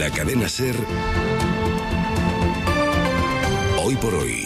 La cadena SER, hoy por hoy,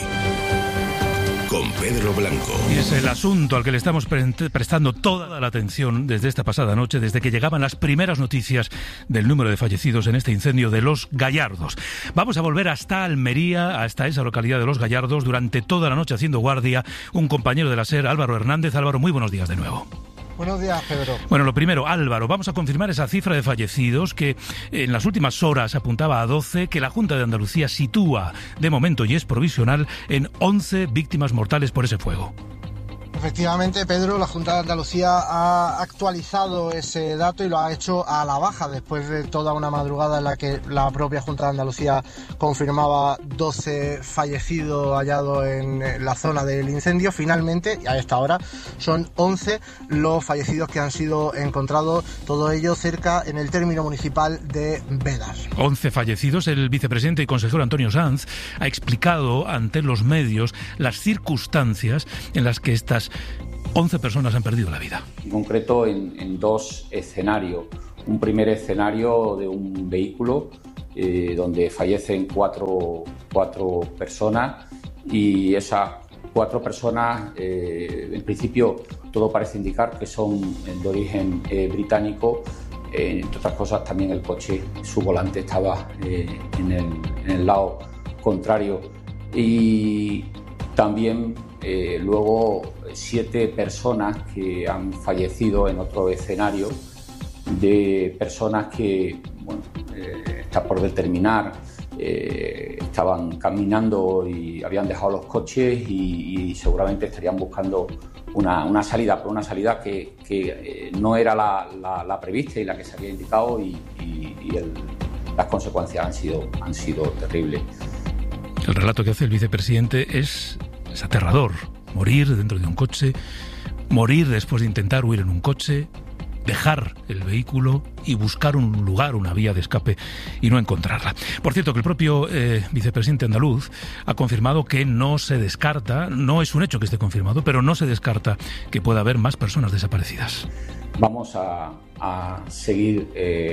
con Pedro Blanco. Y es el asunto al que le estamos prestando toda la atención desde esta pasada noche, desde que llegaban las primeras noticias del número de fallecidos en este incendio de Los Gallardos. Vamos a volver hasta Almería, hasta esa localidad de Los Gallardos, durante toda la noche haciendo guardia un compañero de la SER, Álvaro Hernández. Álvaro, muy buenos días de nuevo. Buenos días, Pedro. Bueno, lo primero, Álvaro, vamos a confirmar esa cifra de fallecidos que en las últimas horas apuntaba a 12, que la Junta de Andalucía sitúa de momento y es provisional en 11 víctimas mortales por ese fuego. Efectivamente, Pedro, la Junta de Andalucía ha actualizado ese dato y lo ha hecho a la baja después de toda una madrugada en la que la propia Junta de Andalucía confirmaba 12 fallecidos hallados en la zona del incendio. Finalmente, a esta hora, son 11 los fallecidos que han sido encontrados, todo ello cerca en el término municipal de Bédar. 11 fallecidos. El vicepresidente y consejero Antonio Sanz ha explicado ante los medios las circunstancias en las que estas 11 personas han perdido la vida. En concreto en dos escenarios. Un primer escenario de un vehículo donde fallecen cuatro personas y esas 4 personas, en principio todo parece indicar que son de origen británico. Entre otras cosas, también el coche, su volante estaba en el lado contrario. Y también luego 7 personas que han fallecido en otro escenario, de personas que, bueno, está por determinar, estaban caminando y habían dejado los coches y seguramente estarían buscando una salida, pero una salida que no era la prevista y la que se había indicado y las consecuencias han sido terribles. El relato que hace el vicepresidente es aterrador. Morir dentro de un coche, morir después de intentar huir en un coche, dejar el vehículo y buscar un lugar, una vía de escape y no encontrarla. Por cierto, que el propio vicepresidente andaluz ha confirmado que no se descarta, no es un hecho que esté confirmado, pero no se descarta que pueda haber más personas desaparecidas. Vamos a seguir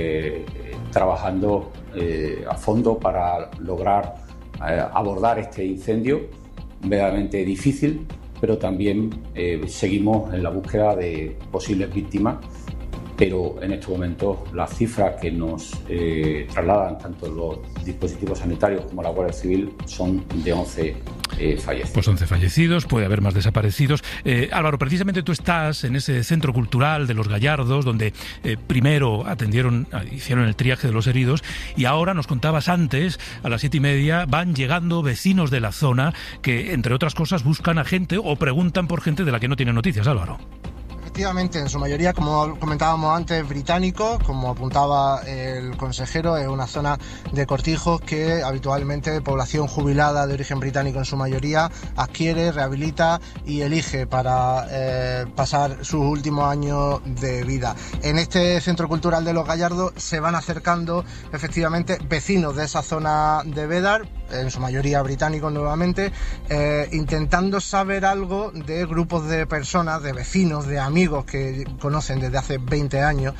trabajando a fondo para lograr abordar este incendio, verdaderamente difícil, pero también seguimos en la búsqueda de posibles víctimas, pero en estos momentos las cifras que nos trasladan tanto los dispositivos sanitarios como la Guardia Civil son de 11 fallecidos. Pues 11 fallecidos, puede haber más desaparecidos. Álvaro, precisamente tú estás en ese centro cultural de Los Gallardos, donde primero hicieron el triaje de los heridos, y ahora nos contabas antes, a las 7:30, van llegando vecinos de la zona que, entre otras cosas, buscan a gente o preguntan por gente de la que no tienen noticias, Álvaro. Efectivamente, en su mayoría, como comentábamos antes, británicos, como apuntaba el consejero, es una zona de cortijos que habitualmente población jubilada de origen británico en su mayoría adquiere, rehabilita y elige para pasar sus últimos años de vida. En este centro cultural de Los Gallardos se van acercando efectivamente vecinos de esa zona de Bédar, en su mayoría británicos nuevamente, intentando saber algo de grupos de personas, de vecinos, de amigos que conocen desde hace 20 años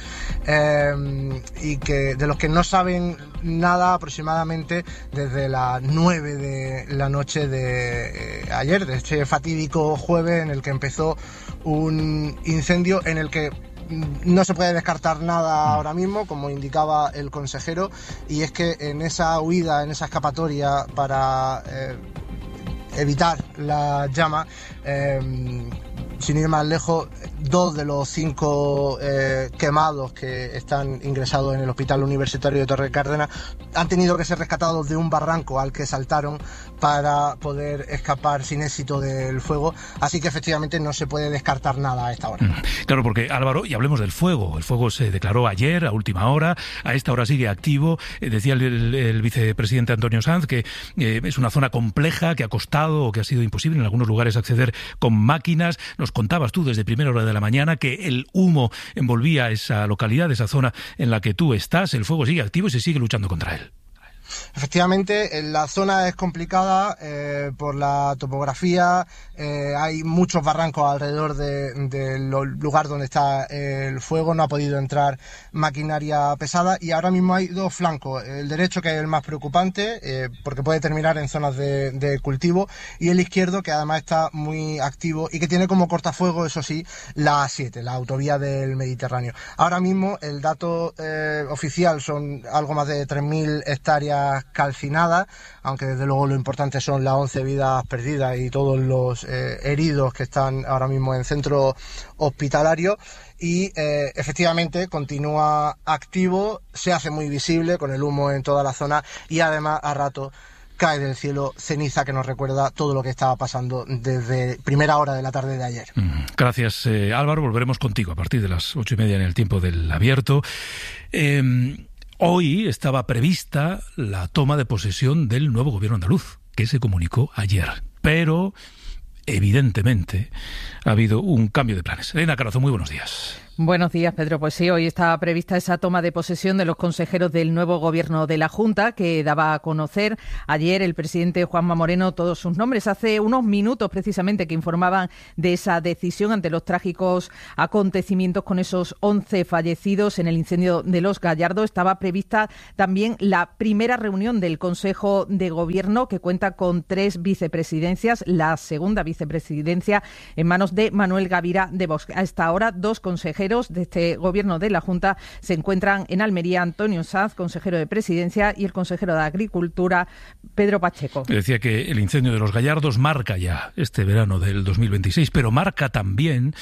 y que de los que no saben nada aproximadamente desde las 9 de la noche de ayer, de este fatídico jueves en el que empezó un incendio en el que no se puede descartar nada ahora mismo, como indicaba el consejero, y es que en esa huida, en esa escapatoria para evitar la llama, sin ir más lejos, 2 de los 5 quemados que están ingresados en el Hospital Universitario de Torre Cárdenas han tenido que ser rescatados de un barranco al que saltaron para poder escapar sin éxito del fuego, así que efectivamente no se puede descartar nada a esta hora. Claro, porque Álvaro, y hablemos del fuego. El fuego se declaró ayer a última hora, a esta hora sigue activo. Decía el vicepresidente Antonio Sanz que es una zona compleja, que ha costado o que ha sido imposible en algunos lugares acceder con máquinas. Nos contabas tú desde primera hora de la mañana que el humo envolvía esa localidad, esa zona en la que tú estás. El fuego sigue activo y se sigue luchando contra él. Efectivamente, la zona es complicada por la topografía, hay muchos barrancos alrededor del lugar donde está el fuego, no ha podido entrar maquinaria pesada y ahora mismo hay dos flancos, el derecho, que es el más preocupante porque puede terminar en zonas de cultivo, y el izquierdo, que además está muy activo y que tiene como cortafuego, eso sí, la A7, la autovía del Mediterráneo. Ahora mismo el dato oficial son algo más de 3.000 hectáreas calcinadas, aunque desde luego lo importante son las 11 vidas perdidas y todos los heridos que están ahora mismo en centro hospitalario. Y efectivamente continúa activo, se hace muy visible con el humo en toda la zona y además a rato cae del cielo ceniza que nos recuerda todo lo que estaba pasando desde primera hora de la tarde de ayer. Gracias, Álvaro. Volveremos contigo a partir de las 8:30 en el tiempo del abierto. Hoy estaba prevista la toma de posesión del nuevo gobierno andaluz, que se comunicó ayer, pero evidentemente ha habido un cambio de planes. Elena Carazo, muy buenos días. Buenos días, Pedro. Pues sí, hoy está prevista esa toma de posesión de los consejeros del nuevo gobierno de la Junta, que daba a conocer ayer el presidente Juanma Moreno todos sus nombres. Hace unos minutos, precisamente, que informaban de esa decisión ante los trágicos acontecimientos con esos 11 fallecidos en el incendio de Los Gallardos. Estaba prevista también la primera reunión del Consejo de Gobierno, que cuenta con 3 vicepresidencias, la segunda vicepresidencia en manos de Manuel Gavira de Vox. A esta hora, 2 consejeros de este gobierno de la Junta se encuentran en Almería: Antonio Sanz, consejero de Presidencia, y el consejero de Agricultura, Pedro Pacheco. Decía que el incendio de Los Gallardos marca ya este verano del 2026, pero marca también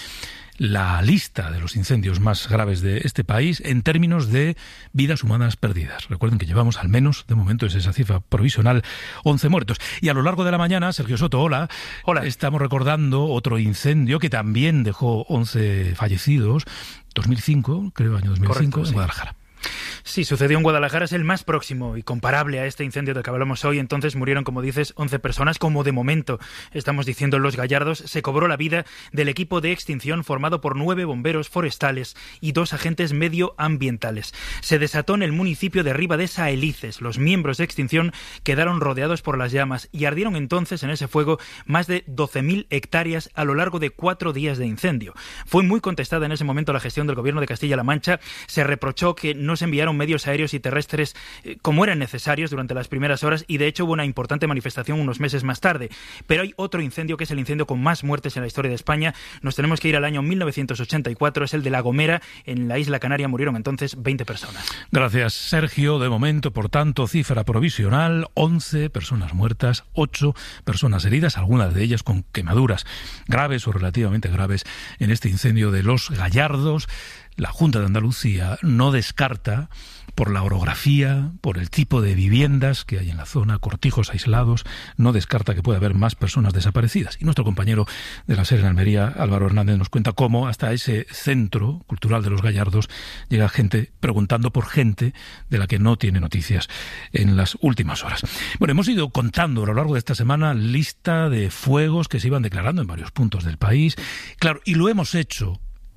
la lista de los incendios más graves de este país en términos de vidas humanas perdidas. Recuerden que llevamos al menos, de momento es esa cifra provisional, 11 muertos. Y a lo largo de la mañana, Sergio Soto, hola. Estamos recordando otro incendio que también dejó 11 fallecidos, 2005, creo, año 2005, correcto, en Guadalajara. Sí, sucedió en Guadalajara, es el más próximo y comparable a este incendio del que hablamos hoy. Entonces murieron, como dices, 11 personas, como de momento estamos diciendo en Los Gallardos. Se cobró la vida del equipo de extinción formado por 9 bomberos forestales y 2 agentes medioambientales. Se desató en el municipio de Ribadesa-Elices. Los miembros de extinción quedaron rodeados por las llamas y ardieron entonces en ese fuego más de 12.000 hectáreas a lo largo de 4 días de incendio. Fue muy contestada en ese momento la gestión del gobierno de Castilla-La Mancha. Se reprochó que no se enviaron medios aéreos y terrestres como eran necesarios durante las primeras horas, y de hecho hubo una importante manifestación unos meses más tarde. Pero hay otro incendio que es el incendio con más muertes en la historia de España. Nos tenemos que ir al año 1984, es el de La Gomera, en la isla Canaria. Murieron entonces 20 personas. Gracias, Sergio. De momento, por tanto, cifra provisional: 11 personas muertas, 8 personas heridas, algunas de ellas con quemaduras graves o relativamente graves en este incendio de Los Gallardos. La Junta de Andalucía no descarta, por la orografía, por el tipo de viviendas que hay en la zona, cortijos aislados, no descarta que pueda haber más personas desaparecidas. Y nuestro compañero de la SER en Almería, Álvaro Hernández, nos cuenta cómo hasta ese centro cultural de Los Gallardos llega gente preguntando por gente de la que no tiene noticias en las últimas horas. Bueno, hemos ido contando a lo largo de esta semana lista de fuegos que se iban declarando en varios puntos del país. Claro, y lo hemos hecho,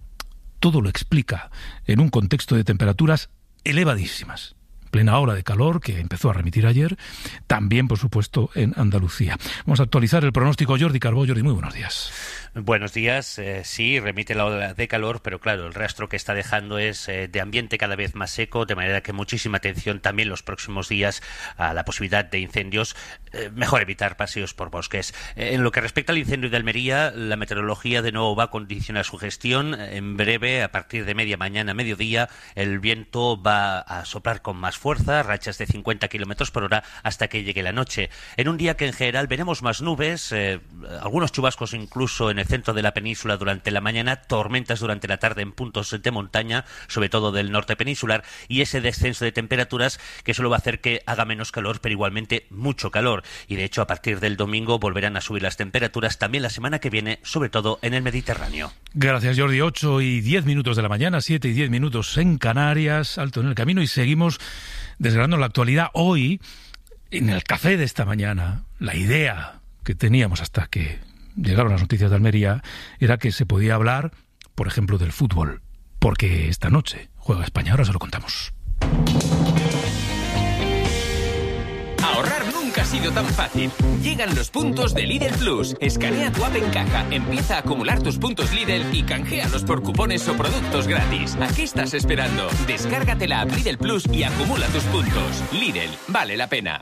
todo lo explica, en un contexto de temperaturas elevadísimas. Plena ola de calor que empezó a remitir ayer, también, por supuesto, en Andalucía. Vamos a actualizar el pronóstico. Jordi Carbó. Jordi, muy buenos días. Buenos días. Sí, remite la ola de calor, pero claro, el rastro que está dejando es de ambiente cada vez más seco, de manera que muchísima atención también los próximos días a la posibilidad de incendios. Mejor evitar paseos por bosques. En lo que respecta al incendio de Almería, la meteorología de nuevo va a condicionar su gestión. En breve, a partir de media mañana, mediodía, el viento va a soplar con más fuerza, rachas de 50 kilómetros por hora hasta que llegue la noche. En un día que en general veremos más nubes, algunos chubascos incluso en el centro de la península durante la mañana, tormentas durante la tarde en puntos de montaña, sobre todo del norte peninsular, y ese descenso de temperaturas que solo va a hacer que haga menos calor, pero igualmente mucho calor. Y de hecho, a partir del domingo volverán a subir las temperaturas también la semana que viene, sobre todo en el Mediterráneo. Gracias, Jordi. 8:10 de la mañana, 7:10 en Canarias, alto en el camino, y seguimos desgranando la actualidad. Hoy, en el café de esta mañana, la idea que teníamos hasta que llegaron las noticias de Almería era que se podía hablar, por ejemplo, del fútbol, porque esta noche juega España. Ahora se lo contamos. sido tan fácil. Llegan los puntos de Lidl Plus. Escanea tu app en caja, empieza a acumular tus puntos Lidl y canjealos por cupones o productos gratis. ¿A qué estás esperando? Descárgate la app Lidl Plus y acumula tus puntos. Lidl, vale la pena.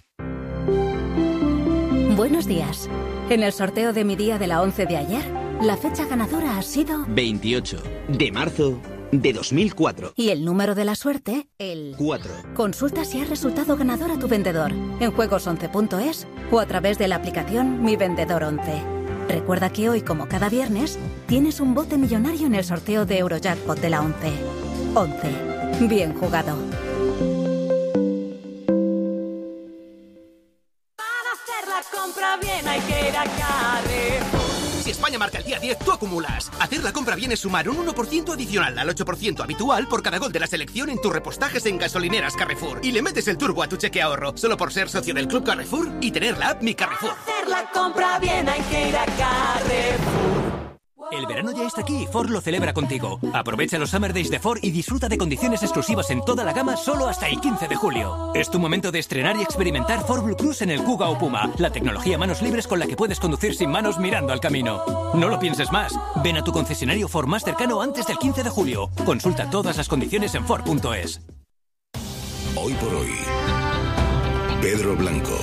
Buenos días. En el sorteo de mi día de la 11 de ayer, la fecha ganadora ha sido 28 de marzo de 2004. Y el número de la suerte, el 4. Consulta si has resultado ganador a tu vendedor en juegos11.es o a través de la aplicación Mi Vendedor 11. Recuerda que hoy, como cada viernes, tienes un bote millonario en el sorteo de Eurojackpot de la 11. 11. Bien jugado. Para hacer la compra bien hay que ir a Carrefour. Si España marca el día 10, tú acumulas. Hacer la compra bien es sumar un 1% adicional al 8% habitual por cada gol de la selección en tus repostajes en gasolineras Carrefour. Y le metes el turbo a tu cheque ahorro, solo por ser socio del Club Carrefour y tener la app Mi Carrefour. Para hacer la compra bien hay que ir a Carrefour. El verano ya está aquí y Ford lo celebra contigo. Aprovecha los Summer Days de Ford y disfruta de condiciones exclusivas en toda la gama solo hasta el 15 de julio. Es tu momento de estrenar y experimentar Ford Blue Cruise en el Kuga o Puma, la tecnología manos libres con la que puedes conducir sin manos mirando al camino. No lo pienses más. Ven a tu concesionario Ford más cercano antes del 15 de julio. Consulta todas las condiciones en Ford.es. Hoy por hoy, Pedro Blanco.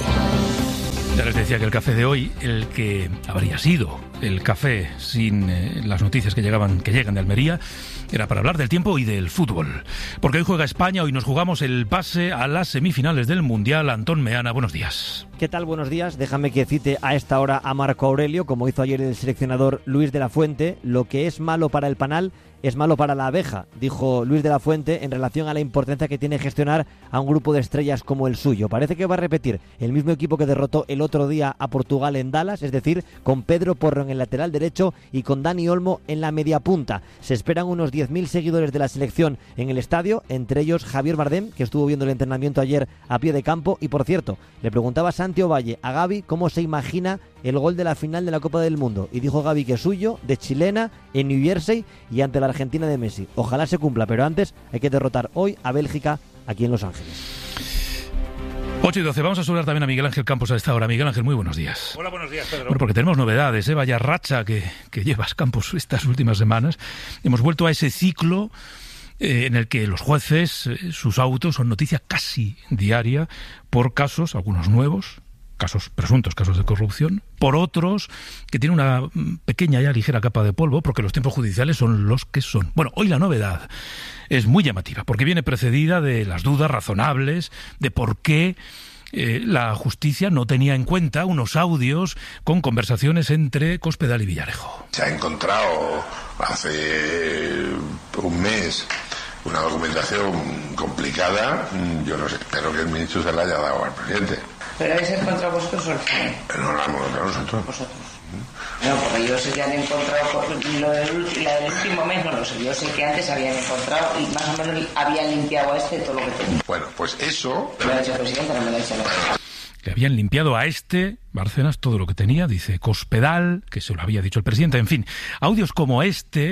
Ya les decía que el café de hoy, el que habría sido el café sin las noticias que llegan de Almería, era para hablar del tiempo y del fútbol. Porque hoy juega España, hoy nos jugamos el pase a las semifinales del Mundial. Antón Meana, buenos días. ¿Qué tal? Buenos días. Déjame que cite a esta hora a Marco Aurelio, como hizo ayer el seleccionador Luis de la Fuente. Lo que es malo para el panal es malo para la abeja, dijo Luis de la Fuente en relación a la importancia que tiene gestionar a un grupo de estrellas como el suyo. Parece que va a repetir el mismo equipo que derrotó el otro día a Portugal en Dallas, es decir, con Pedro Porro en el lateral derecho y con Dani Olmo en la media punta. Se esperan unos 10.000 seguidores de la selección en el estadio, entre ellos Javier Bardem, que estuvo viendo el entrenamiento ayer a pie de campo. Y por cierto, le preguntaba Santi Ovalle a Gavi cómo se imagina el gol de la final de la Copa del Mundo, y dijo Gavi que es suyo, de chilena, en New Jersey y ante la Argentina de Messi. Ojalá se cumpla, pero antes hay que derrotar hoy a Bélgica aquí en Los Ángeles. 8:12, vamos a saludar también a Miguel Ángel Campos a esta hora. Miguel Ángel, muy buenos días. Hola, buenos días, Pedro. Bueno, porque tenemos novedades, vaya racha que llevas, Campos, estas últimas semanas. Hemos vuelto a ese ciclo en el que los jueces, sus autos son noticia casi diaria por casos, algunos nuevos, presuntos casos de corrupción, por otros que tienen una pequeña ya ligera capa de polvo, porque los tiempos judiciales son los que son. Bueno, hoy la novedad es muy llamativa, porque viene precedida de las dudas razonables de por qué la justicia no tenía en cuenta unos audios con conversaciones entre Cospedal y Villarejo. Se ha encontrado hace un mes una documentación complicada. Yo no sé, espero que el ministro se la haya dado al presidente. ¿Pero habéis encontrado vosotros o el juez? No la hemos encontrado nosotros. ¿Vosotros? No, porque yo sé que han encontrado la del último mes, no lo sé. Yo sé que antes habían encontrado y más o menos habían limpiado a todo lo que tenía. Bueno, pues eso... Me lo ha dicho el presidente, no me lo ha dicho el presidente. Le habían limpiado a Bárcenas, todo lo que tenía, dice Cospedal, que se lo había dicho el presidente. En fin, audios como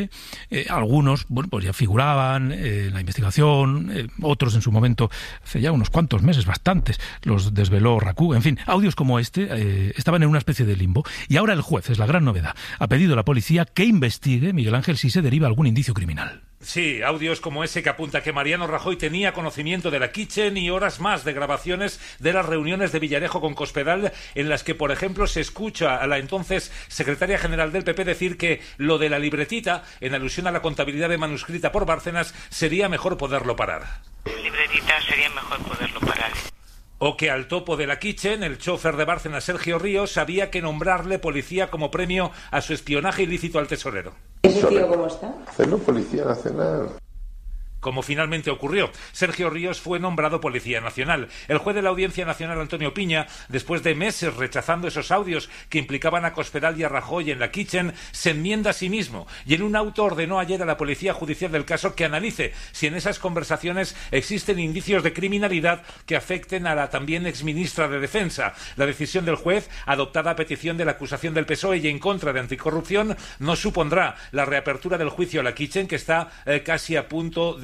algunos, bueno, pues ya figuraban en la investigación, otros en su momento, hace ya unos cuantos meses, bastantes, los desveló RACU. En fin, audios como estaban en una especie de limbo. Y ahora el juez, es la gran novedad, ha pedido a la policía que investigue, Miguel Ángel, si se deriva algún indicio criminal. Sí, audios como ese que apunta que Mariano Rajoy tenía conocimiento de la Kitchen y horas más de grabaciones de las reuniones de Villarejo con Cospedal, en las que, por ejemplo, se escucha a la entonces secretaria general del PP decir que lo de la libretita, en alusión a la contabilidad de manuscrita por Bárcenas, sería mejor poderlo parar. Libretita sería mejor poderlo parar. O que al topo de la Kitchen, el chofer de Bárcenas, Sergio Ríos, había que nombrarle policía como premio a su espionaje ilícito al tesorero. ¿Ese tío cómo está? Hacerlo Policía Nacional. Como finalmente ocurrió. Sergio Ríos fue nombrado Policía Nacional. El juez de la Audiencia Nacional, Antonio Piña, después de meses rechazando esos audios que implicaban a Cospedal y a Rajoy en la Kitchen, se enmienda a sí mismo y en un auto ordenó ayer a la Policía Judicial del caso que analice si en esas conversaciones existen indicios de criminalidad que afecten a la también exministra de Defensa. La decisión del juez, adoptada a petición de la acusación del PSOE y en contra de Anticorrupción, no supondrá la reapertura del juicio a la Kitchen, que está casi a punto de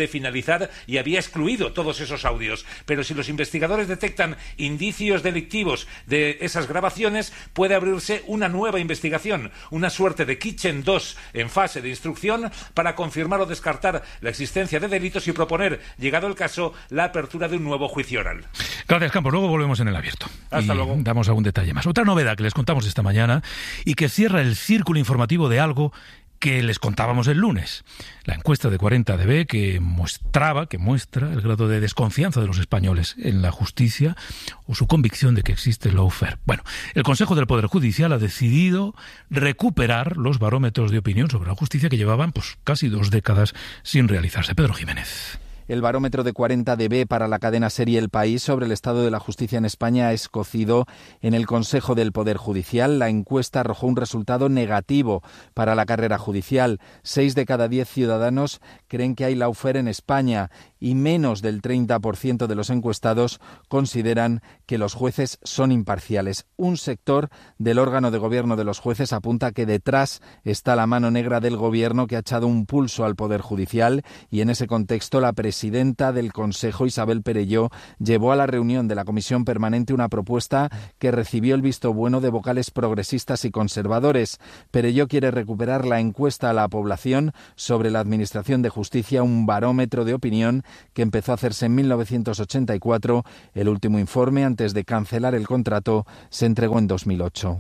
de finalizar y había excluido todos esos audios. Pero si los investigadores detectan indicios delictivos de esas grabaciones, puede abrirse una nueva investigación, una suerte de Kitchen 2 en fase de instrucción para confirmar o descartar la existencia de delitos y proponer, llegado el caso, la apertura de un nuevo juicio oral. Gracias, Campos. Luego volvemos en el abierto. Hasta luego. Damos algún detalle más. Otra novedad que les contamos esta mañana y que cierra el círculo informativo de algo que les contábamos el lunes. La encuesta de 40dB que muestra el grado de desconfianza de los españoles en la justicia o su convicción de que existe el lawfare. Bueno, el Consejo del Poder Judicial ha decidido recuperar los barómetros de opinión sobre la justicia que llevaban casi 2 décadas sin realizarse. Pedro Jiménez. El barómetro de 40dB para la cadena serie El País sobre el estado de la justicia en España es cocido en el Consejo del Poder Judicial. La encuesta arrojó un resultado negativo para la carrera judicial. 6 de cada 10 ciudadanos creen que hay lawfare en España y menos del 30% de los encuestados consideran que los jueces son imparciales. Un sector del órgano de gobierno de los jueces apunta que detrás está la mano negra del gobierno que ha echado un pulso al Poder Judicial y en ese contexto la presidenta del Consejo, Isabel Perelló, llevó a la reunión de la Comisión Permanente una propuesta que recibió el visto bueno de vocales progresistas y conservadores. Perelló quiere recuperar la encuesta a la población sobre la Administración de Justicia, un barómetro de opinión que empezó a hacerse en 1984. El último informe, antes de cancelar el contrato, se entregó en 2008.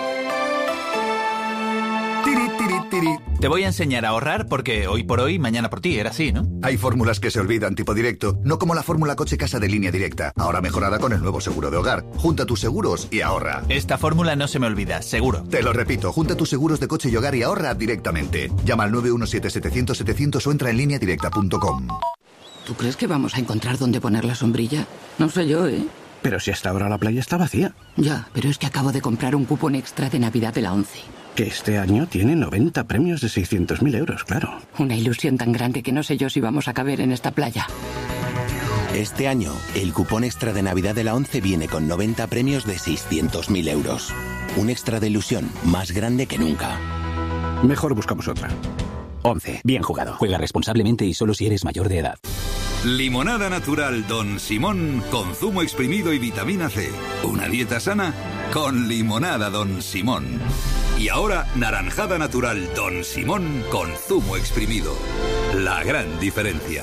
Te voy a enseñar a ahorrar porque hoy por hoy, mañana por ti, era así, ¿no? Hay fórmulas que se olvidan, tipo directo, no como la fórmula coche-casa de Línea Directa, ahora mejorada con el nuevo seguro de hogar. Junta tus seguros y ahorra. Esta fórmula no se me olvida, seguro. Te lo repito, junta tus seguros de coche y hogar y ahorra directamente. Llama al 917-700-700 o entra en lineadirecta.com. ¿Tú crees que vamos a encontrar dónde poner la sombrilla? No sé yo, ¿eh? Pero si hasta ahora la playa está vacía. Ya, pero es que acabo de comprar un cupón extra de Navidad de la ONCE. Que este año tiene 90 premios de 600.000 euros, claro. Una ilusión tan grande que no sé yo si vamos a caber en esta playa. Este año, el cupón extra de Navidad de la ONCE viene con 90 premios de 600.000 euros. Un extra de ilusión más grande que nunca. Mejor buscamos otra. ONCE. Bien jugado. Juega responsablemente y solo si eres mayor de edad. Limonada natural Don Simón con zumo exprimido y vitamina C. Una dieta sana con limonada Don Simón. Y ahora, naranjada natural Don Simón con zumo exprimido. La gran diferencia.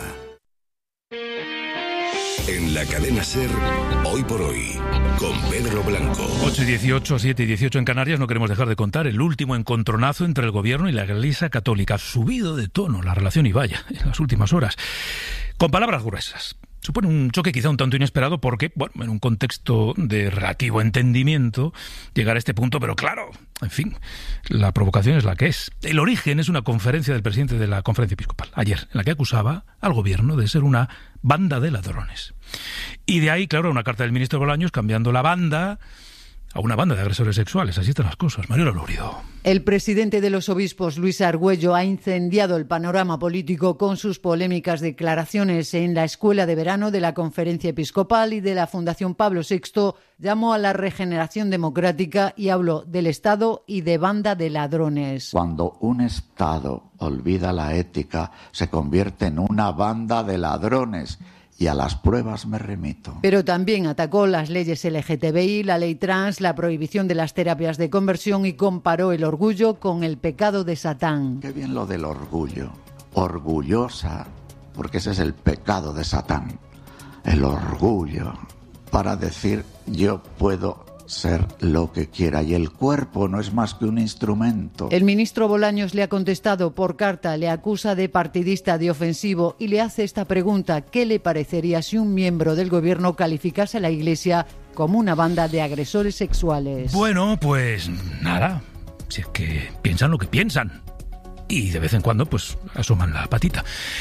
En la cadena SER, Hoy por Hoy, con Pedro Blanco. 8:18, 7:18 en Canarias. No queremos dejar de contar el último encontronazo entre el gobierno y la Iglesia Católica. Ha subido de tono la relación y vaya, en las últimas horas. Con palabras gruesas. Supone un choque quizá un tanto inesperado porque, en un contexto de relativo entendimiento, llegar a este punto, pero claro, en fin, la provocación es la que es. El origen es una conferencia del presidente de la Conferencia Episcopal, ayer, en la que acusaba al gobierno de ser una banda de ladrones. Y de ahí, claro, una carta del ministro Bolaños cambiando la banda a una banda de agresores sexuales. Así están las cosas. Mariola Lórido. El presidente de los obispos, Luis Argüello, ha incendiado el panorama político con sus polémicas declaraciones en la escuela de verano de la Conferencia Episcopal y de la Fundación Pablo VI. Llamó a la regeneración democrática y habló del Estado y de banda de ladrones. Cuando un Estado olvida la ética, se convierte en una banda de ladrones. Y a las pruebas me remito. Pero también atacó las leyes LGTBI, la ley trans, la prohibición de las terapias de conversión y comparó el orgullo con el pecado de Satán. Qué bien lo del orgullo. Orgullosa, porque ese es el pecado de Satán. El orgullo, para decir yo puedo ser lo que quiera y el cuerpo no es más que un instrumento. El ministro Bolaños le ha contestado por carta, le acusa de partidista, de ofensivo y le hace esta pregunta: ¿qué le parecería si un miembro del gobierno calificase a la Iglesia como una banda de agresores sexuales? Bueno, pues nada, si es que piensan lo que piensan y de vez en cuando pues asoman la patita.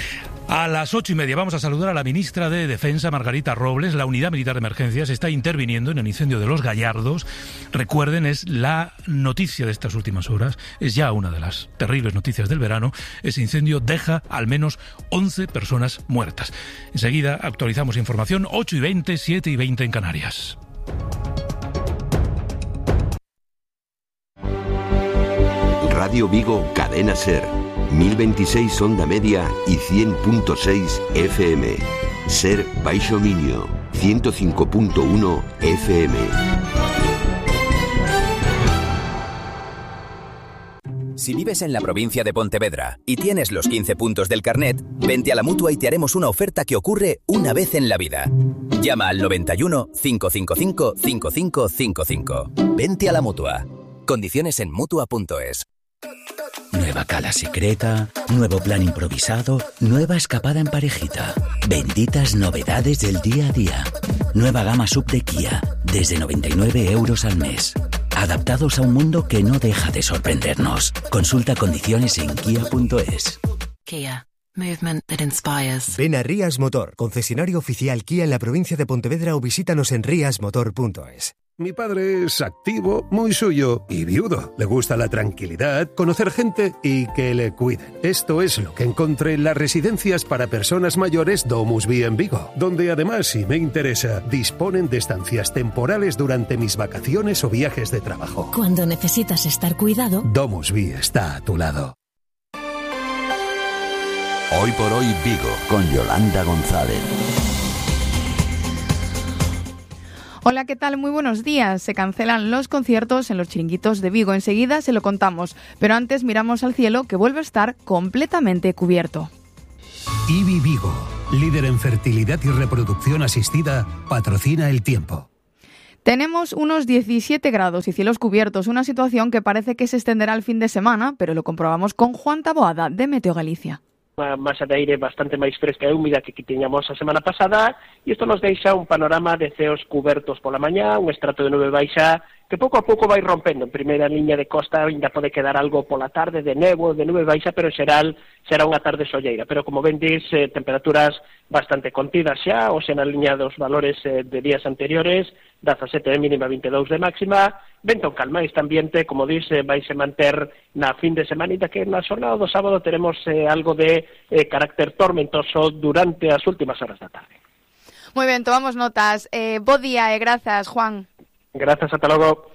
A las 8:30 vamos a saludar a la ministra de Defensa, Margarita Robles. La Unidad Militar de Emergencias está interviniendo en el incendio de Los Gallardos. Recuerden, es la noticia de estas últimas horas. Es ya una de las terribles noticias del verano. Ese incendio deja al menos 11 personas muertas. Enseguida actualizamos información. 8:20, 7:20 en Canarias. Radio Vigo Cadena Ser, 1026 onda media y 100.6 FM. Ser Baixo Miño, 105.1 FM. Si vives en la provincia de Pontevedra y tienes los 15 puntos del carnet, vente a la Mutua y te haremos una oferta que ocurre una vez en la vida. Llama al 91 555 5555. Vente a la Mutua. Condiciones en Mutua.es. Nueva cala secreta, nuevo plan improvisado, nueva escapada en parejita. Benditas novedades del día a día. Nueva gama sub de Kia, desde 99 euros al mes. Adaptados a un mundo que no deja de sorprendernos. Consulta condiciones en kia.es. Kia. Movement that inspires. Ven a Rías Motor, concesionario oficial Kia en la provincia de Pontevedra, o visítanos en riasmotor.es. Mi padre es activo, muy suyo y viudo. Le gusta la tranquilidad, conocer gente y que le cuiden. Esto es lo que encontré en las residencias para personas mayores Domus Vi en Vigo, donde además, si me interesa, disponen de estancias temporales durante mis vacaciones o viajes de trabajo. Cuando necesitas estar cuidado, Domus Vi está a tu lado. Hoy por hoy Vigo, con Yolanda González. Hola, ¿qué tal? Muy buenos días. Se cancelan los conciertos en los chiringuitos de Vigo. Enseguida se lo contamos, pero antes miramos al cielo, que vuelve a estar completamente cubierto. IBI Vigo, líder en fertilidad y reproducción asistida, patrocina el tiempo. Tenemos unos 17 grados y cielos cubiertos, una situación que parece que se extenderá el fin de semana, pero lo comprobamos con Juan Taboada, de Meteo Galicia. Unha masa de aire bastante máis fresca e húmida que tiñamos a semana pasada, e isto nos deixa un panorama de ceos cubertos pola mañá, un estrato de nube baixa que pouco a pouco vai rompendo. En primeira liña de costa ainda pode quedar algo pola tarde de néboa, de nube baixa, pero en xeral será unha tarde solleira. Pero como vendes, temperaturas bastante contidas xa, ou xa na liña dos valores de días anteriores, 17 de mínima, 22 de máxima. Vento en calma, este ambiente, como dice, vaise manter na fin de semana, e que na xornada do sábado teremos algo de carácter tormentoso durante as últimas horas da tarde. Moi ben, tomamos notas. Bo día e grazas, Juan. Gracias, hasta luego.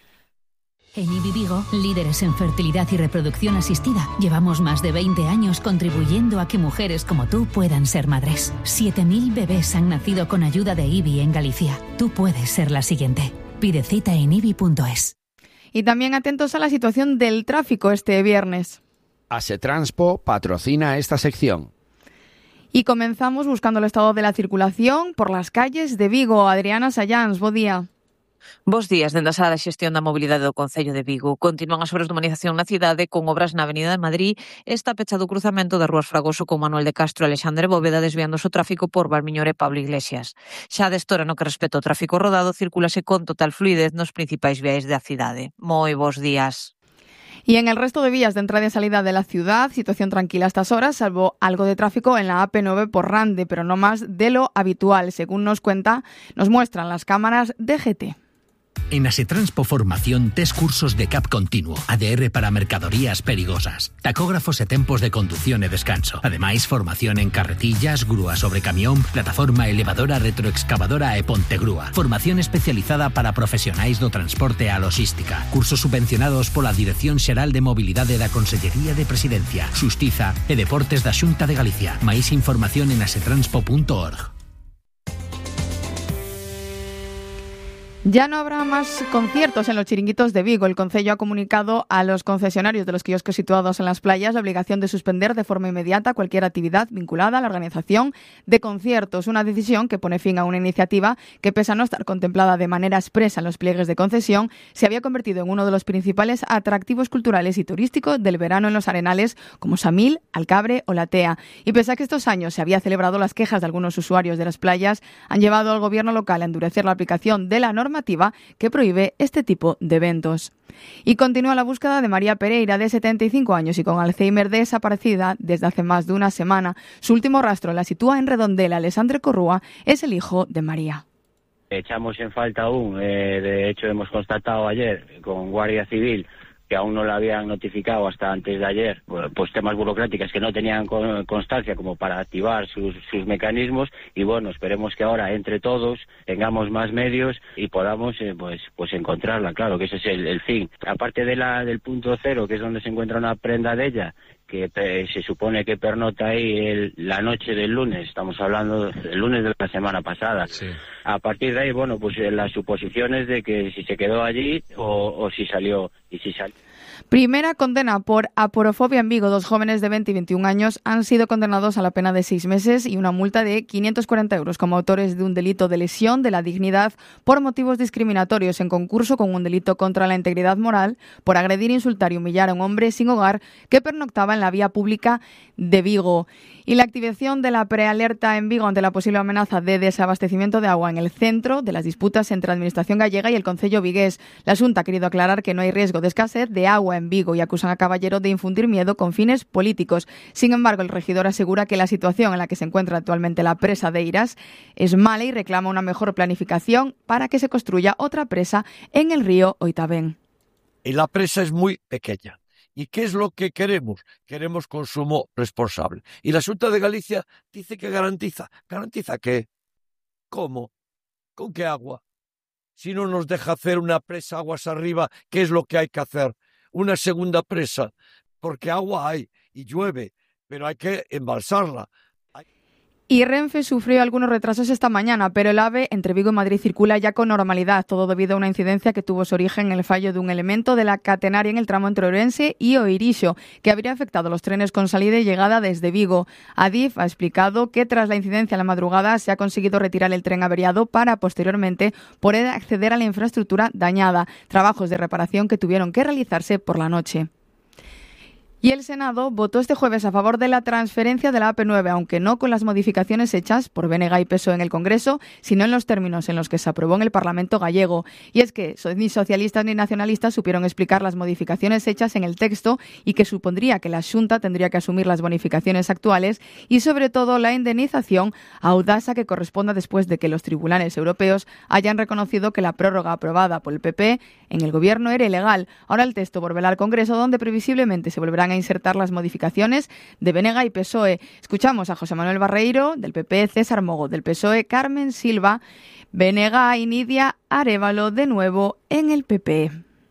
En IBI Vigo, líderes en fertilidad y reproducción asistida, llevamos más de 20 años contribuyendo a que mujeres como tú puedan ser madres. 7.000 bebés han nacido con ayuda de IBI en Galicia. Tú puedes ser la siguiente. Pide cita en ibi.es. Y también atentos a la situación del tráfico este viernes. Asetranspo patrocina esta sección. Y comenzamos buscando el estado de la circulación por las calles de Vigo. Adriana Sayans, bo día. Bos días. Dende a Sala de Xestión da Mobilidade do Concello de Vigo continúan as obras de humanización na cidade con obras na Avenida de Madrid. Está pechado o cruzamento das rúas Fragoso con Manuel de Castro e Alexandre Bóveda, desviándose o tráfico por Valmiñor e Pablo Iglesias. Xa destora no que respecta ao tráfico rodado, circulase con total fluidez nos principais viais da cidade. Moi bos días. Y en el resto de vías de entrada y salida de la ciudad, situación tranquila a estas horas, salvo algo de tráfico en la AP9 por Rande, pero no más de lo habitual, según nos muestran las cámaras de GT. En Asetranspo Formación, tes cursos de CAP continuo, ADR para mercadorías perigosas, tacógrafos e tempos de conducción e descanso. Ademais, formación en carretillas, grúa sobre camión, plataforma elevadora, retroexcavadora e pontegrúa. Formación especializada para profesionais do transporte e a logística. Cursos subvencionados pola Dirección Xeral de Mobilidade da Consellería de Presidencia, Xustiza e Deportes da Xunta de Galicia. Máis información en asetranspo.org. Ya no habrá más conciertos en los chiringuitos de Vigo. El Concello ha comunicado a los concesionarios de los quioscos situados en las playas la obligación de suspender de forma inmediata cualquier actividad vinculada a la organización de conciertos. Una decisión que pone fin a una iniciativa que, pese a no estar contemplada de manera expresa en los pliegues de concesión, se había convertido en uno de los principales atractivos culturales y turísticos del verano en los arenales como Samil, Alcabre o La Tea. Y pese a que estos años se había celebrado, las quejas de algunos usuarios de las playas han llevado al gobierno local a endurecer la aplicación de la norma que prohíbe este tipo de eventos. Y continúa la búsqueda de María Pereira, de 75 años y con Alzheimer, desaparecida desde hace más de una semana. Su último rastro la sitúa en Redondela. Alexandre Corrúa es el hijo de María. Echamos en falta aún, de hecho hemos constatado ayer con Guardia Civil que aún no la habían notificado hasta antes de ayer, pues temas burocráticos que no tenían constancia como para activar sus mecanismos, y bueno, esperemos que ahora entre todos tengamos más medios y podamos pues encontrarla, claro, que ese es el fin. Aparte del punto cero, que es donde se encuentra una prenda de ella, que se supone que pernota ahí la noche del lunes, estamos hablando del lunes de la semana pasada. Sí. A partir de ahí, bueno, pues las suposiciones de que si se quedó allí o si salió, y si salió. Primera condena por aporofobia en Vigo. 2 jóvenes de 20 y 21 años han sido condenados a la pena de 6 meses y una multa de 540 euros como autores de un delito de lesión de la dignidad por motivos discriminatorios en concurso con un delito contra la integridad moral por agredir, insultar y humillar a un hombre sin hogar que pernoctaba en la vía pública de Vigo. Y la activación de la prealerta en Vigo ante la posible amenaza de desabastecimiento de agua en el centro de las disputas entre la Administración gallega y el Concello vigués. La Xunta ha querido aclarar que no hay riesgo de escasez de agua en Vigo y acusan a Caballero de infundir miedo con fines políticos. Sin embargo, el regidor asegura que la situación en la que se encuentra actualmente la presa de Eiras es mala y reclama una mejor planificación para que se construya otra presa en el río Oitavén. Y la presa es muy pequeña. ¿Y qué es lo que queremos? Queremos consumo responsable. Y la Xunta de Galicia dice que garantiza. ¿Garantiza qué? ¿Cómo? ¿Con qué agua? Si no nos deja hacer una presa aguas arriba, ¿qué es lo que hay que hacer? Una segunda presa, porque agua hay y llueve, pero hay que embalsarla. Y Renfe sufrió algunos retrasos esta mañana, pero el AVE entre Vigo y Madrid circula ya con normalidad, todo debido a una incidencia que tuvo su origen en el fallo de un elemento de la catenaria en el tramo entre Ourense y Oirixo, que habría afectado los trenes con salida y llegada desde Vigo. Adif ha explicado que tras la incidencia en la madrugada se ha conseguido retirar el tren averiado para posteriormente poder acceder a la infraestructura dañada, trabajos de reparación que tuvieron que realizarse por la noche. Y el Senado votó este jueves a favor de la transferencia de la AP9, aunque no con las modificaciones hechas por BNG y PSOE en el Congreso, sino en los términos en los que se aprobó en el Parlamento gallego. Y es que ni socialistas ni nacionalistas supieron explicar las modificaciones hechas en el texto y que supondría que la Xunta tendría que asumir las bonificaciones actuales y, sobre todo, la indemnización a Audasa que corresponda después de que los tribunales europeos hayan reconocido que la prórroga aprobada por el PP en el Gobierno era ilegal. Ahora el texto volverá al Congreso, donde previsiblemente se volverán a insertar las modificaciones de BNG y PSOE. Escuchamos a José Manuel Barreiro, del PP, César Mogo, del PSOE, Carmen Silva, BNG y Nidia Arévalo, de nuevo en el PP.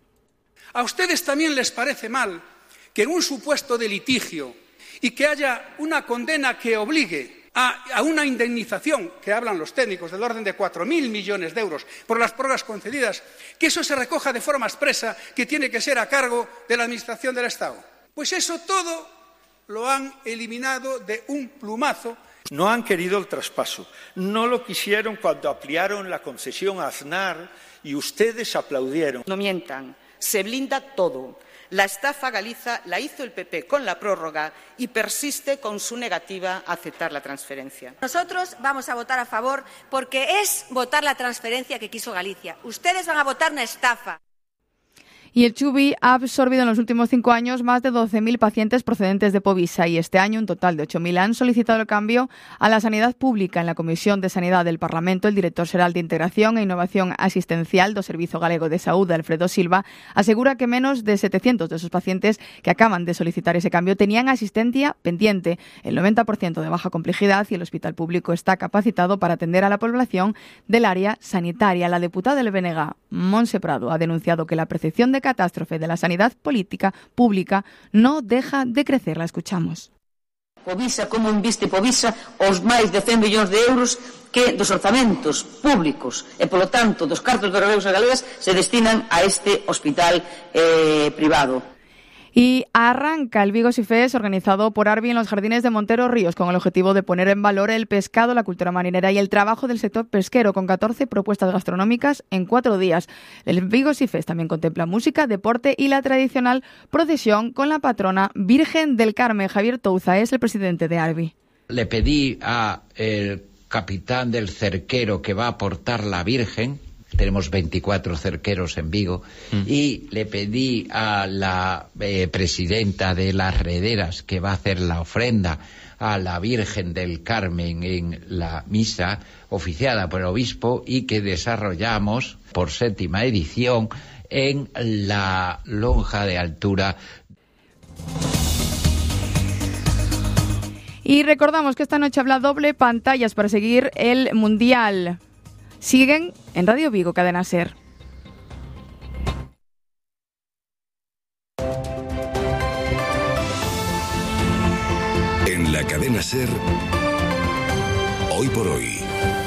¿A ustedes también les parece mal que en un supuesto de litigio y que haya una condena que obligue a una indemnización, que hablan los técnicos, del orden de 4.000 millones de euros por las prórrogas concedidas, que eso se recoja de forma expresa que tiene que ser a cargo de la Administración del Estado? Pues eso todo lo han eliminado de un plumazo. No han querido el traspaso, no lo quisieron cuando ampliaron la concesión a Aznar y ustedes aplaudieron. No mientan, se blinda todo. La estafa Galiza la hizo el PP con la prórroga y persiste con su negativa a aceptar la transferencia. Nosotros vamos a votar a favor porque es votar la transferencia que quiso Galicia. Ustedes van a votar una estafa. Y el Chubi ha absorbido en los últimos 5 años más de 12.000 pacientes procedentes de Povisa y este año un total de 8.000 han solicitado el cambio a la sanidad pública. En la Comisión de Sanidad del Parlamento, el director xeral de Integración e Innovación Asistencial do Servizo Galego de Saúde, Alfredo Silva, asegura que menos de 700 de esos pacientes que acaban de solicitar ese cambio tenían asistencia pendiente, el 90% de baja complejidad, y el hospital público está capacitado para atender a la población del área sanitaria. La diputada del BNG, Montse Prado, ha denunciado que la percepción de catástrofe de la sanidad política pública no deja de crecer. La escuchamos. Povisa, como inviste Povisa os máis de 100 millóns de euros que dos orzamentos públicos e, polo tanto, dos cartos dos galegos e galegas se destinan a este hospital privado. Y arranca el Vigo Sea Fest organizado por Arbi en los jardines de Montero Ríos con el objetivo de poner en valor el pescado, la cultura marinera y el trabajo del sector pesquero con 14 propuestas gastronómicas en 4 días. El Vigo Sea Fest también contempla música, deporte y la tradicional procesión con la patrona Virgen del Carmen. Javier Touza es el presidente de Arbi. Le pedí al capitán del cerquero que va a portar la Virgen. Tenemos 24 cerqueros en Vigo, y le pedí a la presidenta de las Rederas que va a hacer la ofrenda a la Virgen del Carmen en la misa oficiada por el obispo y que desarrollamos por 7ª edición en la lonja de altura. Y recordamos que esta noche habrá doble pantallas para seguir el Mundial. Siguen en Radio Vigo, Cadena SER. En la Cadena SER, Hoy por Hoy,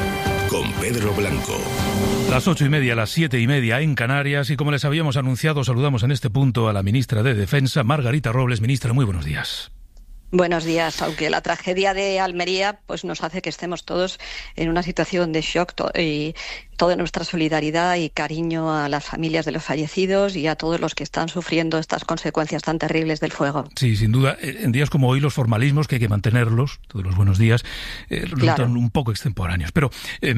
con Pedro Blanco. Las 8:30, las 7:30 en Canarias, y como les habíamos anunciado, saludamos en este punto a la ministra de Defensa, Margarita Robles. Ministra, muy buenos días. Buenos días. Aunque la tragedia de Almería pues nos hace que estemos todos en una situación de shock y toda nuestra solidaridad y cariño a las familias de los fallecidos y a todos los que están sufriendo estas consecuencias tan terribles del fuego. Sí, sin duda. En días como hoy los formalismos, que hay que mantenerlos, todos los buenos días, resultan un poco extemporáneos. Pero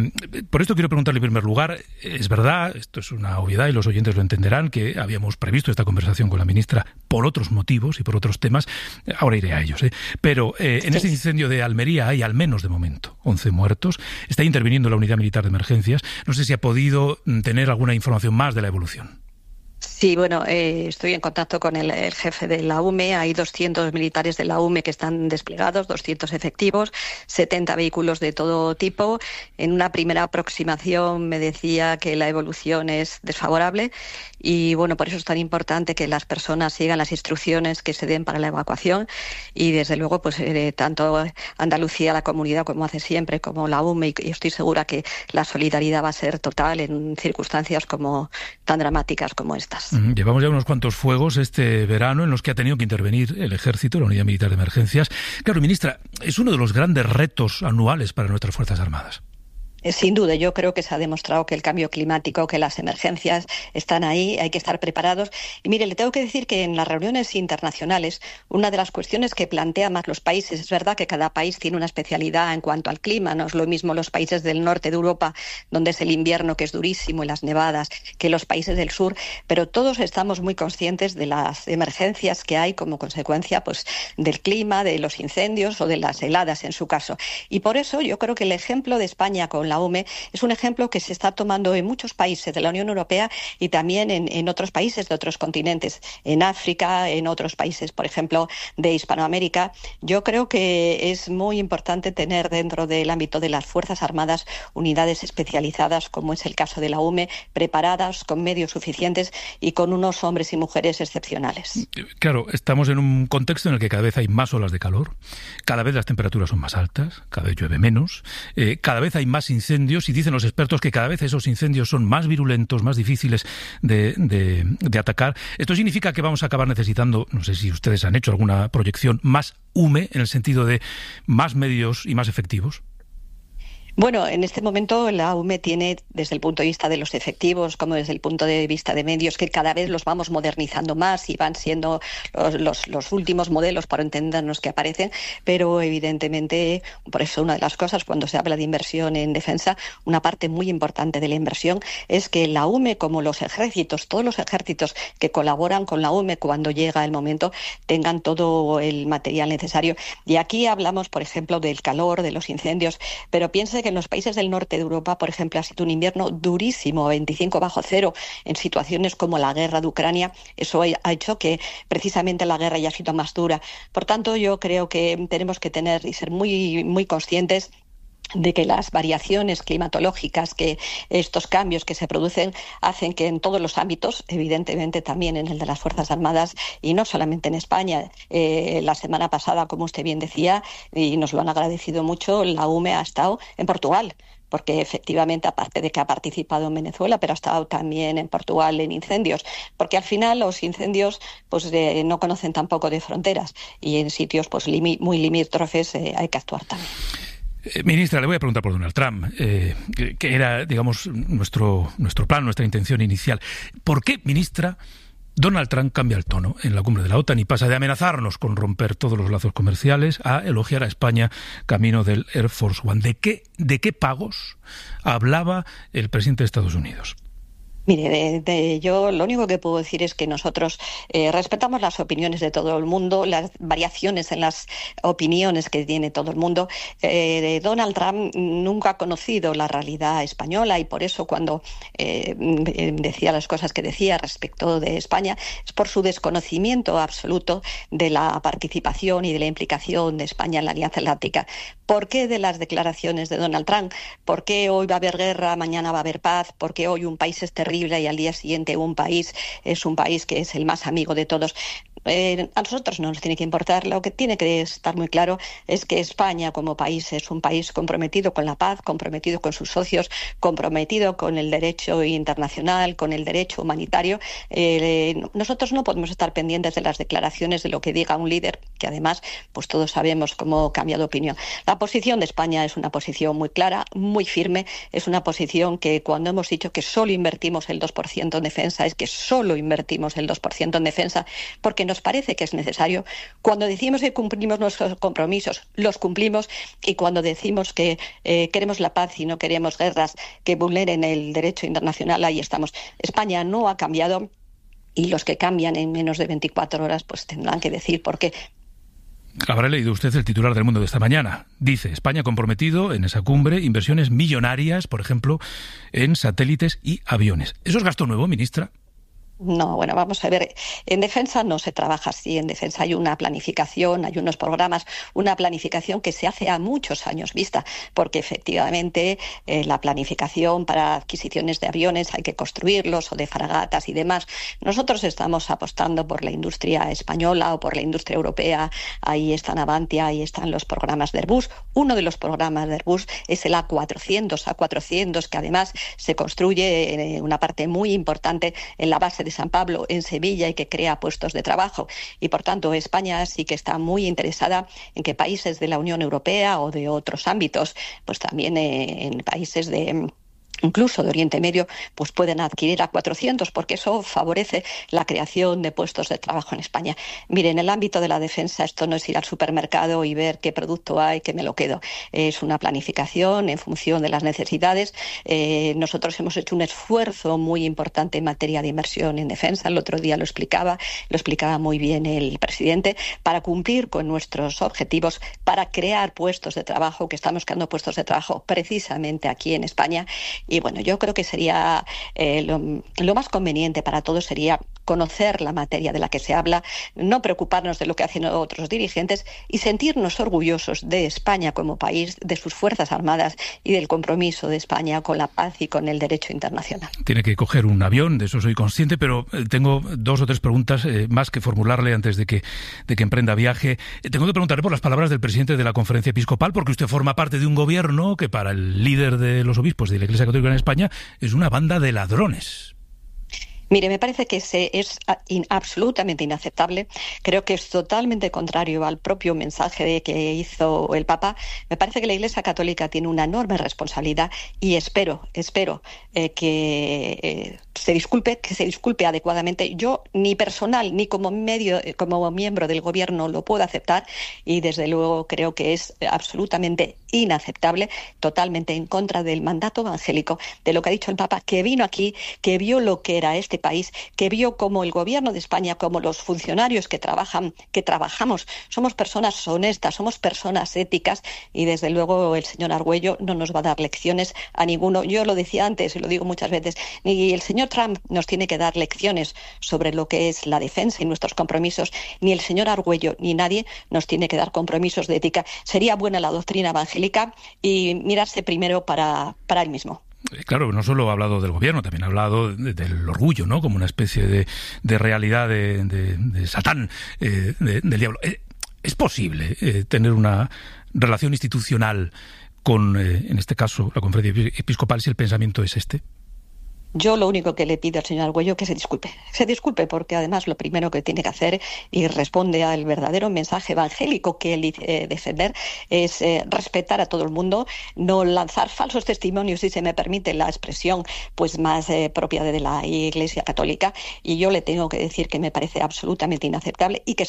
por esto quiero preguntarle en primer lugar, es verdad, esto es una obviedad y los oyentes lo entenderán, que habíamos previsto esta conversación con la ministra por otros motivos y por otros temas. Ahora iré a ellos. Pero en ese incendio de Almería hay al menos de momento 11 muertos. Está interviniendo la Unidad Militar de Emergencias. No sé si ha podido tener alguna información más de la evolución. Sí, bueno, estoy en contacto con el jefe de la UME. Hay 200 militares de la UME que están desplegados, 200 efectivos, 70 vehículos de todo tipo. En una primera aproximación me decía que la evolución es desfavorable y, bueno, por eso es tan importante que las personas sigan las instrucciones que se den para la evacuación y, desde luego, pues tanto Andalucía, la comunidad, como hace siempre, como la UME, y estoy segura que la solidaridad va a ser total en circunstancias como tan dramáticas como estas. Llevamos ya unos cuantos fuegos este verano en los que ha tenido que intervenir el Ejército, la Unidad Militar de Emergencias. Claro, ministra, es uno de los grandes retos anuales para nuestras Fuerzas Armadas. Sin duda, yo creo que se ha demostrado que el cambio climático, que las emergencias están ahí, hay que estar preparados. Y mire, le tengo que decir que en las reuniones internacionales, una de las cuestiones que plantean más los países, es verdad que cada país tiene una especialidad en cuanto al clima, no es lo mismo los países del norte de Europa, donde es el invierno que es durísimo y las nevadas, que los países del sur, pero todos estamos muy conscientes de las emergencias que hay como consecuencia pues del clima, de los incendios o de las heladas en su caso. Y por eso yo creo que el ejemplo de España con la UME es un ejemplo que se está tomando en muchos países de la Unión Europea y también en otros países de otros continentes, en África, en otros países, por ejemplo, de Hispanoamérica. Yo creo que es muy importante tener dentro del ámbito de las Fuerzas Armadas unidades especializadas, como es el caso de la UME, preparadas, con medios suficientes y con unos hombres y mujeres excepcionales. Claro, estamos en un contexto en el que cada vez hay más olas de calor, cada vez las temperaturas son más altas, cada vez llueve menos, cada vez hay más incendios y dicen los expertos que cada vez esos incendios son más virulentos, más difíciles de atacar. Esto significa que vamos a acabar necesitando, no sé si ustedes han hecho alguna proyección, más UME en el sentido de más medios y más efectivos. Bueno, en este momento la UME tiene, desde el punto de vista de los efectivos como desde el punto de vista de medios, que cada vez los vamos modernizando más y van siendo los últimos modelos, para entendernos, que aparecen, pero evidentemente, por eso una de las cosas cuando se habla de inversión en defensa, una parte muy importante de la inversión es que la UME, como los ejércitos, todos los ejércitos que colaboran con la UME cuando llega el momento, tengan todo el material necesario. Y aquí hablamos, por ejemplo, del calor, de los incendios, pero piense que en los países del norte de Europa, por ejemplo, ha sido un invierno durísimo, 25 bajo cero, en situaciones como la guerra de Ucrania. Eso ha hecho que precisamente la guerra haya sido más dura. Por tanto, yo creo que tenemos que tener y ser muy, muy conscientes de que las variaciones climatológicas, que estos cambios que se producen, hacen que en todos los ámbitos, evidentemente también en el de las Fuerzas Armadas, y no solamente en España, la semana pasada, como usted bien decía, y nos lo han agradecido mucho, la UME ha estado en Portugal, porque efectivamente, aparte de que ha participado en Venezuela, pero ha estado también en Portugal en incendios, porque al final los incendios pues no conocen tampoco de fronteras, y en sitios pues muy limítrofes hay que actuar también. Ministra, le voy a preguntar por Donald Trump, que era, digamos, nuestro plan, nuestra intención inicial. ¿Por qué, ministra, Donald Trump cambia el tono en la cumbre de la OTAN y pasa de amenazarnos con romper todos los lazos comerciales a elogiar a España camino del Air Force One? ¿De qué pagos hablaba el presidente de Estados Unidos? Mire, yo lo único que puedo decir es que nosotros respetamos las opiniones de todo el mundo, las variaciones en las opiniones que tiene todo el mundo. Donald Trump nunca ha conocido la realidad española y por eso cuando decía las cosas que decía respecto de España es por su desconocimiento absoluto de la participación y de la implicación de España en la Alianza Atlántica. ¿Por qué de las declaraciones de Donald Trump? ¿Por qué hoy va a haber guerra, mañana va a haber paz? ¿Por qué hoy un país es terrible y al día siguiente un país es un país que es el más amigo de todos? A nosotros no nos tiene que importar. Lo que tiene que estar muy claro es que España como país es un país comprometido con la paz, comprometido con sus socios, comprometido con el derecho internacional, con el derecho humanitario. Nosotros no podemos estar pendientes de las declaraciones de lo que diga un líder, que además pues todos sabemos cómo cambia de opinión. La posición de España es una posición muy clara, muy firme. Es una posición que cuando hemos dicho que solo invertimos el 2% en defensa, es que solo invertimos el 2% en defensa porque nos parece que es necesario. Cuando decimos que cumplimos nuestros compromisos, los cumplimos, y cuando decimos que queremos la paz y no queremos guerras que vulneren el derecho internacional, ahí estamos. España no ha cambiado y los que cambian en menos de 24 horas pues tendrán que decir por qué. Habrá leído usted el titular del Mundo de esta mañana. Dice, España comprometido en esa cumbre, inversiones millonarias, por ejemplo, en satélites y aviones. ¿Eso es gasto nuevo, ministra? No, bueno, vamos a ver, en defensa no se trabaja así, en defensa hay una planificación, hay unos programas, una planificación que se hace a muchos años vista, porque efectivamente la planificación para adquisiciones de aviones hay que construirlos o de fragatas y demás. Nosotros estamos apostando por la industria española o por la industria europea, ahí están Avantia, ahí están los programas de Airbus. Uno de los programas de Airbus es el A400, que además se construye una parte muy importante en la base de San Pablo, en Sevilla, y que crea puestos de trabajo. Y por tanto España sí que está muy interesada en que países de la Unión Europea o de otros ámbitos, pues también en países incluso de Oriente Medio, pues pueden adquirir A400, porque eso favorece la creación de puestos de trabajo en España. Mire, en el ámbito de la defensa esto no es ir al supermercado y ver qué producto hay, que me lo quedo. Es una planificación en función de las necesidades. Nosotros hemos hecho un esfuerzo muy importante en materia de inversión en defensa. El otro día lo explicaba muy bien el presidente, para cumplir con nuestros objetivos, para crear puestos de trabajo, que estamos creando puestos de trabajo precisamente aquí en España. Y bueno, yo creo que sería lo más conveniente para todos sería conocer la materia de la que se habla, no preocuparnos de lo que hacen otros dirigentes y sentirnos orgullosos de España como país, de sus Fuerzas Armadas y del compromiso de España con la paz y con el derecho internacional. Tiene que coger un avión, de eso soy consciente, pero tengo 2 o 3 preguntas más que formularle antes de que emprenda viaje. Tengo que preguntarle por las palabras del presidente de la Conferencia Episcopal, porque usted forma parte de un gobierno que para el líder de los obispos de la Iglesia Católica en España es una banda de ladrones. Mire, me parece que es absolutamente inaceptable. Creo que es totalmente contrario al propio mensaje que hizo el Papa. Me parece que la Iglesia Católica tiene una enorme responsabilidad y espero que se disculpe adecuadamente. Yo ni personal ni como miembro del Gobierno lo puedo aceptar y desde luego creo que es absolutamente inaceptable, totalmente en contra del mandato evangélico, de lo que ha dicho el Papa, que vino aquí, que vio lo que era este país, que vio como el Gobierno de España, como los funcionarios que trabajamos, somos personas honestas, somos personas éticas y desde luego el señor Argüello no nos va a dar lecciones a ninguno. Yo lo decía antes y lo digo muchas veces, ni el señor Trump nos tiene que dar lecciones sobre lo que es la defensa y nuestros compromisos, ni el señor Argüello ni nadie nos tiene que dar compromisos de ética. Sería buena la doctrina evangélica y mirarse primero para él mismo. Claro, no solo ha hablado del gobierno, también ha hablado del orgullo, ¿no? Como una especie de realidad de Satán, del diablo. ¿Es posible tener una relación institucional con, en este caso, la Conferencia Episcopal si el pensamiento es este? Yo lo único que le pido al señor Argüello es que se disculpe porque además lo primero que tiene que hacer y responde al verdadero mensaje evangélico que él defender es respetar a todo el mundo, no lanzar falsos testimonios, si se me permite la expresión pues más propia de la Iglesia Católica, y yo le tengo que decir que me parece absolutamente inaceptable y que espero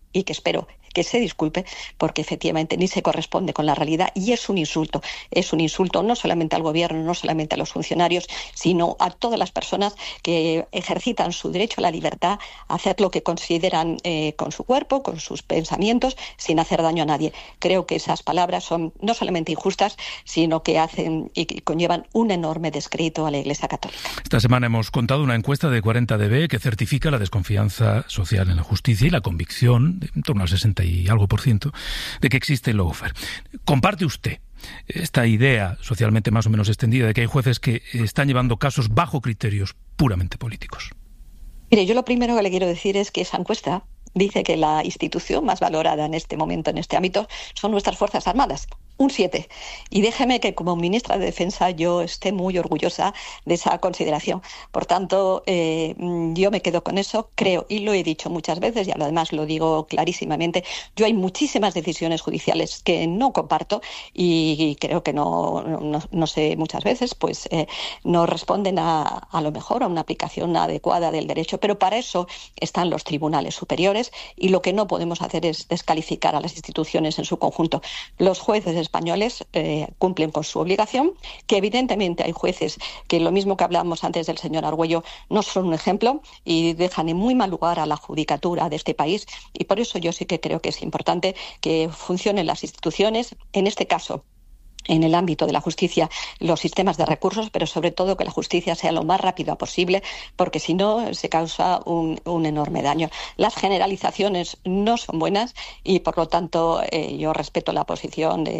y que espero que se disculpe, porque efectivamente ni se corresponde con la realidad y es un insulto no solamente al gobierno, no solamente a los funcionarios, sino a todas las personas que ejercitan su derecho a la libertad, a hacer lo que consideran con su cuerpo, con sus pensamientos, sin hacer daño a nadie. Creo que esas palabras son no solamente injustas, sino que hacen y conllevan un enorme descrédito a la Iglesia Católica. Esta semana hemos contado una encuesta de 40dB que certifica la desconfianza social en la justicia y la convicción, de en torno al 60 y algo %, de que existe el lawfare. ¿Comparte usted esta idea socialmente más o menos extendida de que hay jueces que están llevando casos bajo criterios puramente políticos? Mire, yo lo primero que le quiero decir es que esa encuesta dice que la institución más valorada en este momento, en este ámbito, son nuestras Fuerzas Armadas. Un 7. Y déjeme que como ministra de Defensa yo esté muy orgullosa de esa consideración. Por tanto, yo me quedo con eso, creo, y lo he dicho muchas veces, y además lo digo clarísimamente, yo hay muchísimas decisiones judiciales que no comparto y creo que no sé, muchas veces, pues no responden a lo mejor a una aplicación adecuada del derecho, pero para eso están los tribunales superiores y lo que no podemos hacer es descalificar a las instituciones en su conjunto. Los jueces españoles cumplen con su obligación, que evidentemente hay jueces que, lo mismo que hablábamos antes del señor Argüello, no son un ejemplo y dejan en muy mal lugar a la judicatura de este país, y por eso yo sí que creo que es importante que funcionen las instituciones, en este caso en el ámbito de la justicia, los sistemas de recursos, pero sobre todo que la justicia sea lo más rápida posible, porque si no se causa un enorme daño. Las generalizaciones no son buenas y, por lo tanto, yo respeto la posición de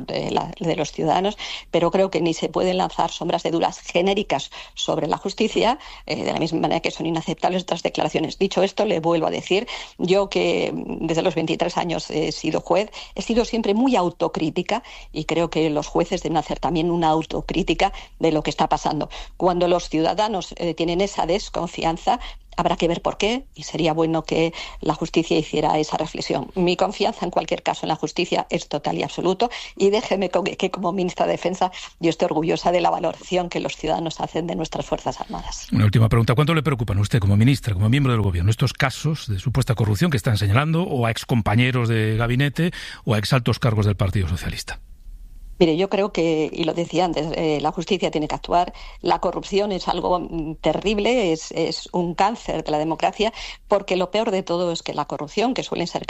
los ciudadanos, pero creo que ni se pueden lanzar sombras de dudas genéricas sobre la justicia, de la misma manera que son inaceptables otras declaraciones. Dicho esto, le vuelvo a decir, yo que desde los 23 años he sido juez, he sido siempre muy autocrítica y creo que los jueces deben hacer también una autocrítica de lo que está pasando. Cuando los ciudadanos tienen esa desconfianza, habrá que ver por qué y sería bueno que la justicia hiciera esa reflexión. Mi confianza en cualquier caso en la justicia es total y absoluto, y déjeme que como ministra de Defensa yo estoy orgullosa de la valoración que los ciudadanos hacen de nuestras Fuerzas Armadas. Una última pregunta. ¿Cuánto le preocupan a usted como ministra, como miembro del gobierno, estos casos de supuesta corrupción que están señalando o a excompañeros de gabinete o a exaltos cargos del Partido Socialista? Mire, yo creo que, y lo decía antes, la justicia tiene que actuar. La corrupción es algo terrible, es un cáncer de la democracia, porque lo peor de todo es que la corrupción, que suelen ser